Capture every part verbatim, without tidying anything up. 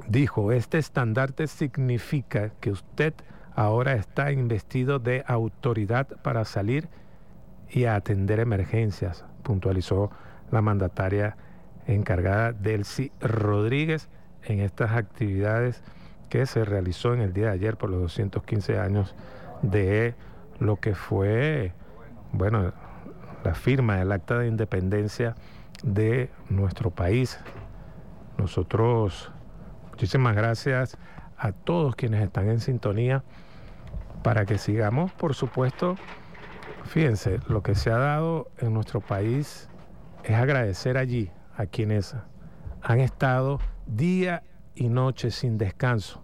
dijo: este estandarte significa que usted ahora está investido de autoridad para salir y a atender emergencias, puntualizó la mandataria encargada Delcy Rodríguez en estas actividades que se realizó en el día de ayer por los doscientos quince años de lo que fue, bueno, la firma del Acta de Independencia de nuestro país. Nosotros, muchísimas gracias a todos quienes están en sintonía para que sigamos, por supuesto. Fíjense, lo que se ha dado en nuestro país es agradecer allí a quienes han estado día y noche sin descanso,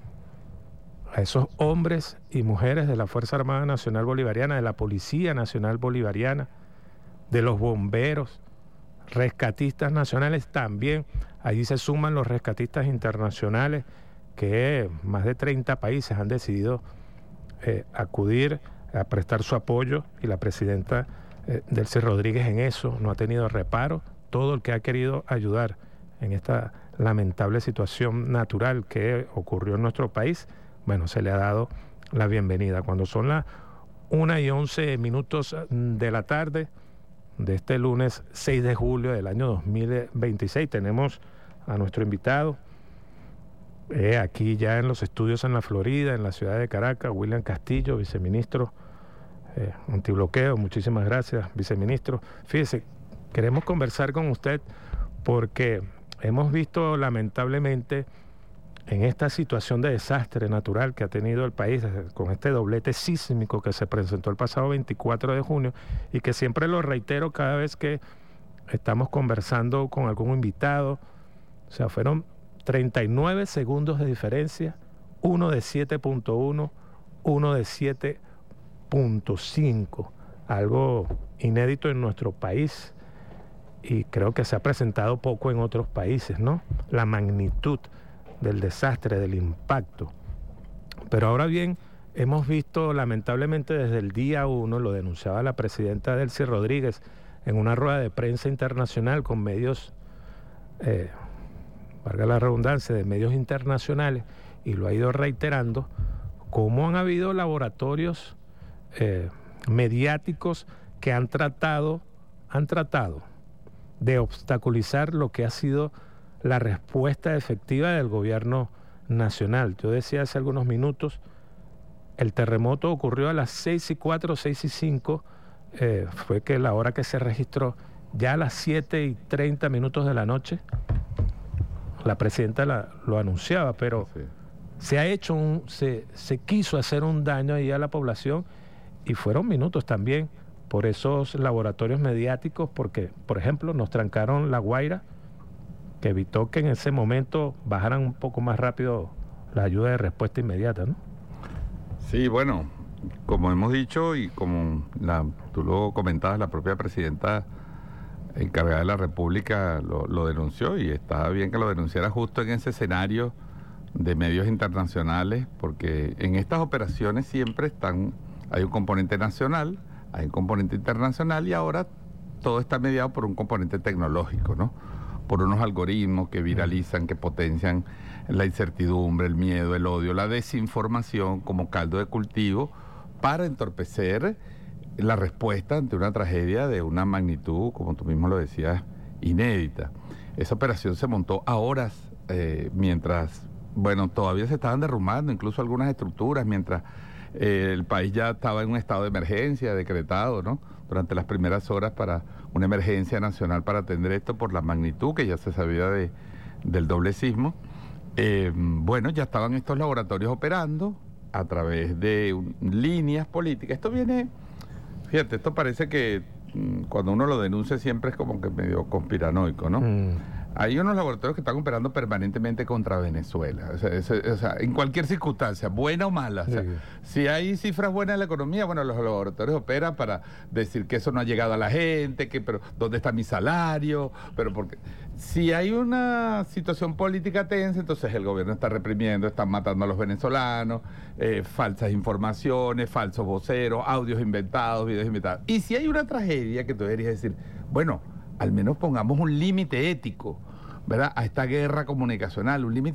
a esos hombres y mujeres de la Fuerza Armada Nacional Bolivariana, de la Policía Nacional Bolivariana, de los bomberos, rescatistas nacionales también. Allí se suman los rescatistas internacionales, que más de treinta países han decidido eh, acudir a prestar su apoyo, y la presidenta eh, Delcy Rodríguez en eso no ha tenido reparo. Todo el que ha querido ayudar en esta lamentable situación natural que ocurrió en nuestro país, bueno, se le ha dado la bienvenida. Cuando son las una y once minutos de la tarde de este lunes seis de julio del año dos mil veintiséis, tenemos a nuestro invitado eh, aquí ya en los estudios en la Florida, en la ciudad de Caracas, William Castillo, viceministro eh, antibloqueo. Muchísimas gracias, viceministro. Fíjese, queremos conversar con usted porque hemos visto lamentablemente en esta situación de desastre natural que ha tenido el país, con este doblete sísmico que se presentó el pasado veinticuatro de junio, y que siempre lo reitero cada vez que estamos conversando con algún invitado, o sea, fueron treinta y nueve segundos de diferencia, uno de siete punto uno, uno de siete punto cinco, algo inédito en nuestro país, y creo que se ha presentado poco en otros países, ¿no? La magnitud del desastre, del impacto. Pero ahora bien, hemos visto lamentablemente desde el día uno, lo denunciaba la presidenta Delcy Rodríguez en una rueda de prensa internacional con medios, eh, valga la redundancia, de medios internacionales, y lo ha ido reiterando, cómo han habido laboratorios eh, mediáticos que han tratado, han tratado de obstaculizar lo que ha sido la respuesta efectiva del gobierno nacional. Yo decía hace algunos minutos, el terremoto ocurrió a las seis y cuatro, seis y cinco, eh, fue que la hora que se registró. Ya a las siete y treinta minutos de la noche, la presidenta la, lo anunciaba, pero sí, se ha hecho un, se, se quiso hacer un daño ahí a la población, y fueron minutos también por esos laboratorios mediáticos, porque, por ejemplo, nos trancaron La Guaira, que evitó que en ese momento bajaran un poco más rápido la ayuda de respuesta inmediata, ¿no? Sí, bueno, como hemos dicho y como la, tú lo comentabas, la propia presidenta encargada de la República lo, lo denunció, y estaba bien que lo denunciara justo en ese escenario de medios internacionales, porque en estas operaciones siempre están, hay un componente nacional, hay un componente internacional, y ahora todo está mediado por un componente tecnológico, ¿no? Por unos algoritmos que viralizan, que potencian la incertidumbre, el miedo, el odio, la desinformación como caldo de cultivo para entorpecer la respuesta ante una tragedia de una magnitud, como tú mismo lo decías, inédita. Esa operación se montó a horas, eh, mientras, bueno, todavía se estaban derrumbando incluso algunas estructuras, mientras eh, el país ya estaba en un estado de emergencia decretado, ¿no?, durante las primeras horas, para una emergencia nacional para atender esto por la magnitud que ya se sabía de, del doble sismo. Eh, bueno, ya estaban estos laboratorios operando a través de un, líneas políticas. Esto viene, fíjate, esto parece que mm, cuando uno lo denuncia siempre es como que medio conspiranoico, ¿no? Mm. Hay unos laboratorios que están operando permanentemente contra Venezuela, o sea, es, o sea, en cualquier circunstancia, buena o mala. O sea, sí. Si hay cifras buenas en la economía, bueno, los laboratorios operan para decir que eso no ha llegado a la gente, que pero ¿dónde está mi salario? Pero porque si hay una situación política tensa, entonces el gobierno está reprimiendo, están matando a los venezolanos, eh, falsas informaciones, falsos voceros, audios inventados, videos inventados. Y si hay una tragedia que tú deberías decir, bueno, al menos pongamos un límite ético, ¿verdad?, a esta guerra comunicacional, un límite